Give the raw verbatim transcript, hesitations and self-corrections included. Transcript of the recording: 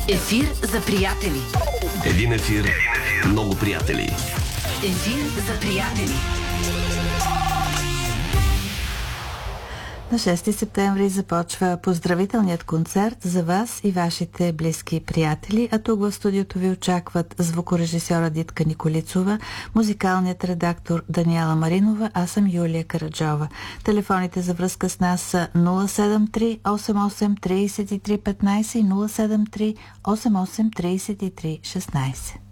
Ефир за приятели. Един ефир, много приятели. Ефир за приятели. На шести септември започва поздравителният концерт за вас и вашите близки приятели, а тук в студиото ви очакват звукорежисьора Дитка Николицова, музикалният редактор Даниела Маринова, аз съм Юлия Караджова. Телефоните за връзка с нас са нула седем три осем осем три три едно пет и нула седем три осем осем три три едно шест.